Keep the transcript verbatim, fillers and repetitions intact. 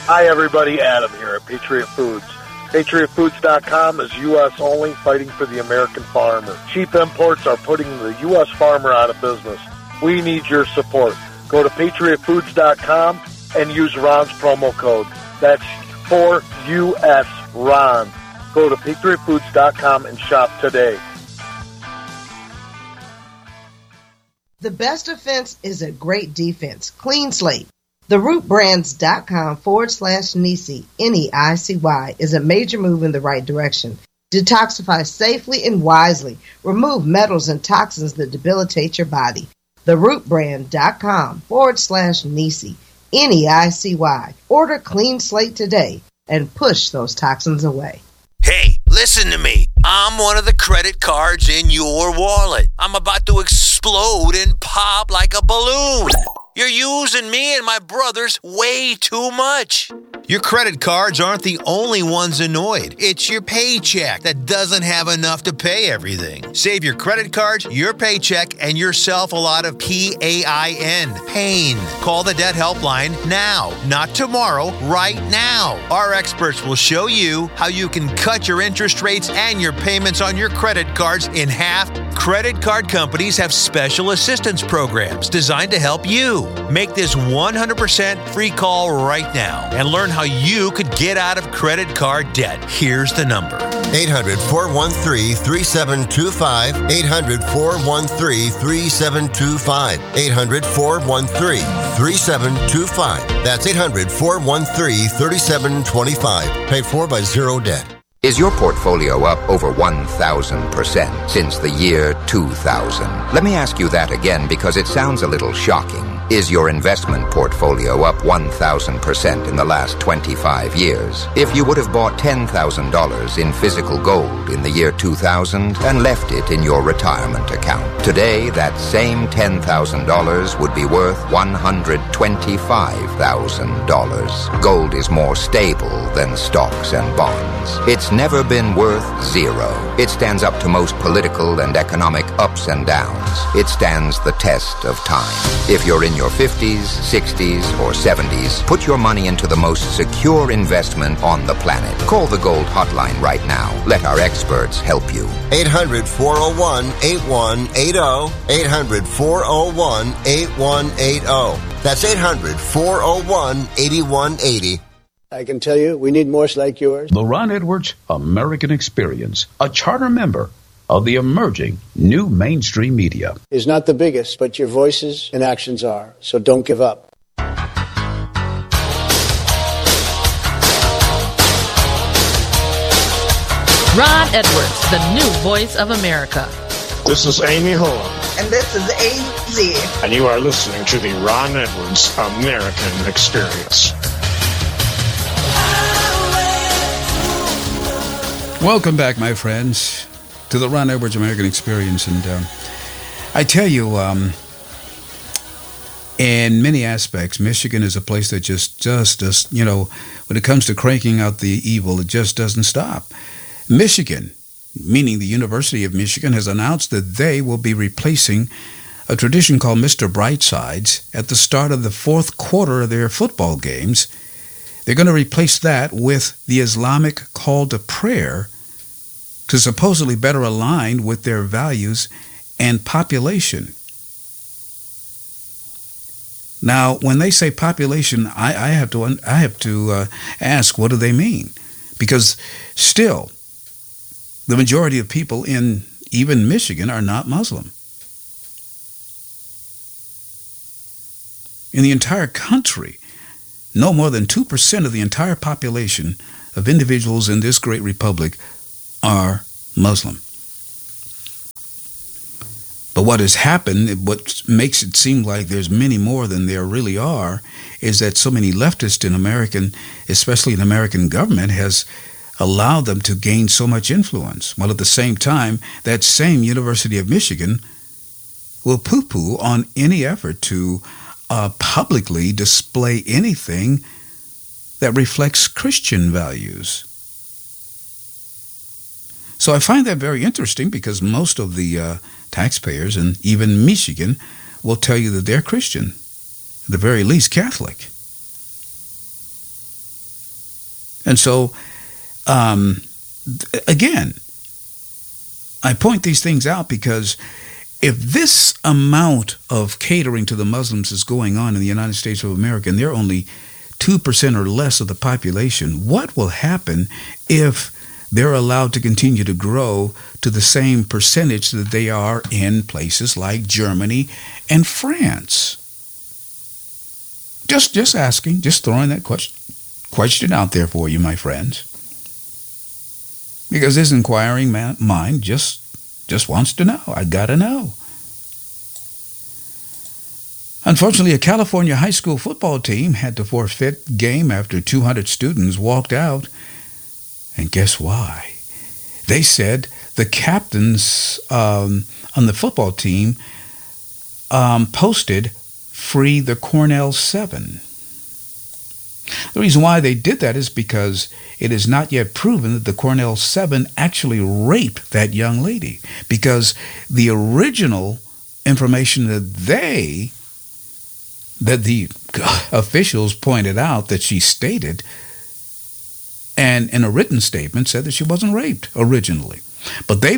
Hi, everybody. Adam here at Patriot Foods. Patriot Foods dot com is U S only, fighting for the American farmer. Cheap imports are putting the U S farmer out of business. We need your support. Go to Patriot Foods dot com and use Ron's promo code. That's for U S Ron. Go to Patriot Foods dot com and shop today. The best offense is a great defense. Clean slate. The root brands dot com forward slash Neicy, N E I C Y, is a major move in the right direction. Detoxify safely and wisely. Remove metals and toxins that debilitate your body. The root brand dot com forward slash Neicy, N E I C Y. Order Clean Slate today and push those toxins away. Hey, listen to me. I'm one of the credit cards in your wallet. I'm about to explode and pop like a balloon. You're using me and my brothers way too much. Your credit cards aren't the only ones annoyed. It's your paycheck that doesn't have enough to pay everything. Save your credit cards, your paycheck, and yourself a lot of P A I N. Pain. Call the debt helpline now, not tomorrow, right now. Our experts will show you how you can cut your interest rates and your payments on your credit cards in half. Credit card companies have special assistance programs designed to help you. Make this one hundred percent free call right now and learn how you could get out of credit card debt. Here's the number. eight hundred, four one three, three seven two five. eight hundred, four one three, three seven two five. eight hundred, four one three, three seven two five. That's eight hundred, four one three, three seven two five. Paid for by Zero Debt. Is your portfolio up over one thousand percent since the year two thousand? Let me ask you that again because it sounds a little shocking. Is your investment portfolio up one thousand percent in the last twenty-five years? If you would have bought ten thousand dollars in physical gold in the year two thousand and left it in your retirement account, today that same ten thousand dollars would be worth one hundred twenty-five thousand dollars. Gold is more stable than stocks and bonds. It's never been worth zero. It stands up to most political and economic ups and downs. It stands the test of time. If you're in your fifties, sixties, or seventies, put your money into the most secure investment on the planet. Call the Gold Hotline right now. Let our experts help you. eight hundred, four oh one, eight one eight oh. eight hundred, four oh one, eight one eight oh. That's eight hundred, four oh one, eight one eight oh. I can tell you, we need more like yours. The Ron Edwards American Experience, a charter member of the emerging new mainstream media. Is not the biggest, but your voices and actions are. So don't give up. Ron Edwards, the new voice of America. This is Amy Holland. And this is A Z. And you are listening to the Ron Edwards American Experience. Welcome back, my friends, to the Ron Edwards American Experience. And um, I tell you, um, in many aspects, Michigan is a place that just, just does, you know, when it comes to cranking out the evil, it just doesn't stop. Michigan, meaning the University of Michigan, has announced that they will be replacing a tradition called Mister Brightsides at the start of the fourth quarter of their football games. They're going to replace that with the Islamic call to prayer to supposedly better align with their values and population. Now, when they say population, I, I have to I have to uh, ask, what do they mean? Because still, the majority of people in even Michigan are not Muslim. In the entire country, no more than two percent of the entire population of individuals in this great republic are Muslim. But what has happened, what makes it seem like there's many more than there really are, is that so many leftists in American, especially in American government, has allowed them to gain so much influence. While at the same time, that same University of Michigan will poo-poo on any effort to uh, publicly display anything that reflects Christian values. So I find that very interesting because most of the uh, taxpayers, and even Michigan, will tell you that they're Christian, at the very least Catholic. And so, um, th- again, I point these things out because if this amount of catering to the Muslims is going on in the United States of America, and they're only two percent or less of the population, what will happen if they're allowed to continue to grow to the same percentage that they are in places like Germany and France? Just just asking, just throwing that question, question out there for you, my friends. Because this inquiring man, mind just, just wants to know. I got to know. Unfortunately, a California high school football team had to forfeit game after two hundred students walked out. And guess why? They said the captains um, on the football team um, posted Free the Cornell Seven. The reason why they did that is because it is not yet proven that the Cornell Seven actually raped that young lady. Because the original information that they, that the officials pointed out that she stated, and in a written statement said that she wasn't raped originally. But they